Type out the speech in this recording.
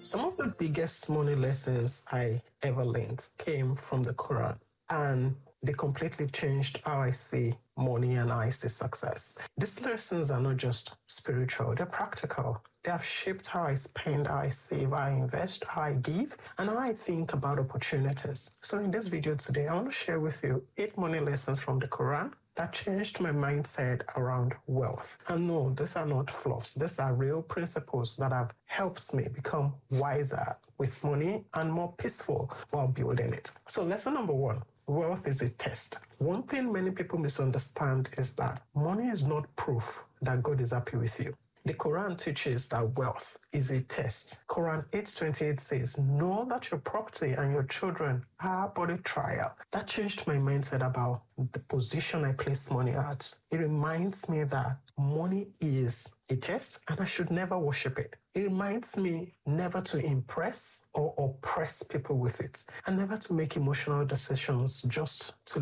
Some of the biggest money lessons I ever learned came from the Quran, and they completely changed how I see money and how I see success. These lessons are not just spiritual, they're practical. They have shaped how I spend, how I save, how I invest, how I give, and how I think about opportunities. So in this video today, I want to share with you 8 money lessons from the Quran that changed my mindset around wealth. And no, these are not fluffs. These are real principles that have helped me become wiser with money and more peaceful while building it. So lesson number 1, wealth is a test. One thing many people misunderstand is that money is not proof that God is happy with you. The Quran teaches that wealth is a test. Quran 8:28 says, know that your property and your children are but a trial. That changed my mindset about the position I place money at. It reminds me that money is a test and I should never worship it. It reminds me never to impress or oppress people with it, and never to make emotional decisions just to